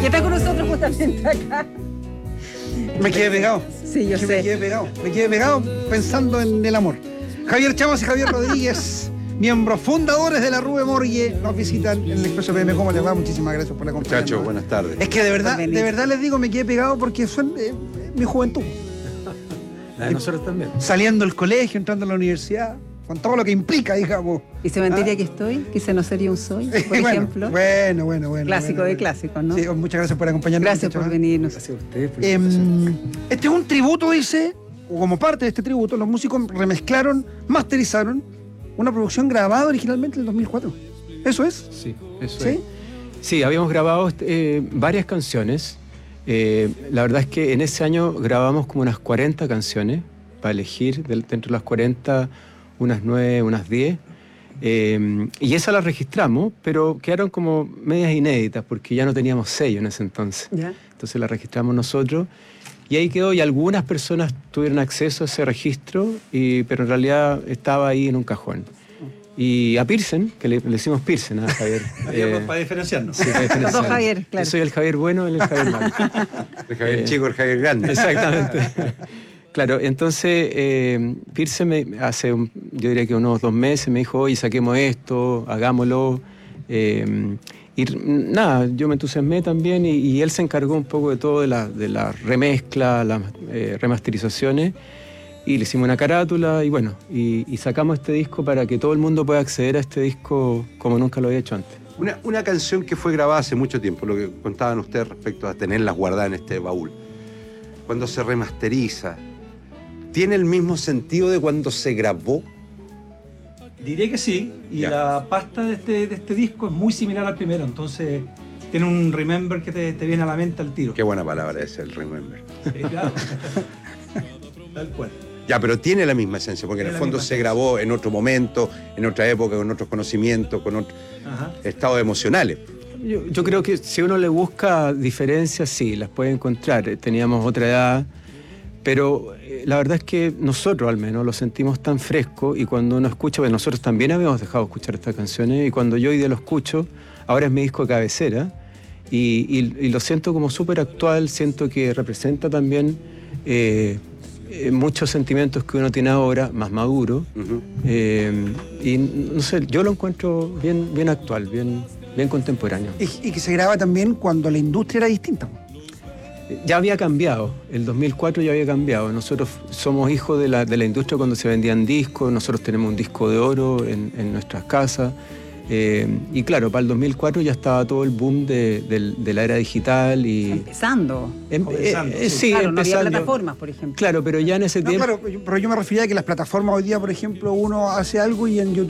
que está con nosotros justamente acá. Me quedé pegado. Sí, yo sé. Me quedé pegado pensando en el amor. Javier Chávez y Javier Rodríguez, miembros fundadores de la Rube Morgue, nos visitan en el Expreso PM. ¿Cómo les va? Muchísimas gracias por la compañía. Muchachos, buenas tardes. Es que de verdad les digo, me quedé pegado porque son mi juventud. La de nosotros también. Saliendo del colegio, entrando a la universidad, con todo lo que implica, digamos. ¿Y cementeria que estoy? ¿Quise no ser y un soy, por ejemplo? Bueno. Clásico de clásicos, ¿no? Sí, muchas gracias por acompañarnos. Gracias por venirnos. Gracias a ustedes por la invitación. Este es un tributo, dice, o como parte de este tributo, los músicos remezclaron, masterizaron una producción grabada originalmente en el 2004. ¿Eso es? Sí, eso ¿Sí? es. Sí, habíamos grabado varias canciones. La verdad es que en ese año grabamos como unas 40 canciones para elegir, dentro de las 40, unas 9, unas 10. Y esas las registramos, pero quedaron como medias inéditas porque ya no teníamos sello en ese entonces. ¿Ya? Entonces las registramos nosotros y ahí quedó, y algunas personas tuvieron acceso a ese registro, pero en realidad estaba ahí en un cajón. Y a Pearson, que le decimos Pearson a Javier. Para diferenciarnos. Sí, para Los diferenciar. dos Javier, claro. Yo soy el Javier bueno, él es el Javier malo. El Javier chico, el Javier grande. Exactamente. Claro, entonces Pearson yo diría que unos 2 meses me dijo, oye, saquemos esto, hagámoslo. Y nada, yo me entusiasmé también y él se encargó un poco de todo, de la remezcla, las remasterizaciones, y le hicimos una carátula y bueno, y sacamos este disco para que todo el mundo pueda acceder a este disco como nunca lo había hecho antes. Una canción que fue grabada hace mucho tiempo, lo que contaban ustedes respecto a tenerlas guardadas en este baúl. Cuando se remasteriza, ¿tiene el mismo sentido de cuando se grabó? Diré que sí, y Ya. la pasta de este disco es muy similar al primero, entonces tiene un remember que te viene a la mente al tiro. Qué buena palabra es el remember. Sí, claro. Tal cual. Ya, pero tiene la misma esencia, porque en el Tiene la fondo misma se esencia. grabó en otro momento, en otra época, con otros conocimientos, con otros Ajá. estados emocionales. Yo creo que si uno le busca diferencias, sí, las puede encontrar. Teníamos otra edad, pero la verdad es que nosotros al menos lo sentimos tan fresco, y cuando uno escucha, pues nosotros también habíamos dejado de escuchar estas canciones, y cuando yo hoy día lo escucho, ahora es mi disco de cabecera, y lo siento como súper actual, siento que representa también muchos sentimientos que uno tiene ahora, más maduro, Ujú. y no sé, yo lo encuentro bien actual, bien contemporáneo. Y que se graba también cuando la industria era distinta. Ya había cambiado, el 2004 ya había cambiado. Nosotros somos hijos de la industria cuando se vendían discos, nosotros tenemos un disco de oro en nuestras casas. Y claro, para el 2004 ya estaba todo el boom de la era digital. Y Empezando. Comenzando, sí, Claro, no había empezando. plataformas, por ejemplo. Claro, pero ya en ese No, tiempo... claro, pero yo me refería a que las plataformas hoy día, por ejemplo, uno hace algo y en YouTube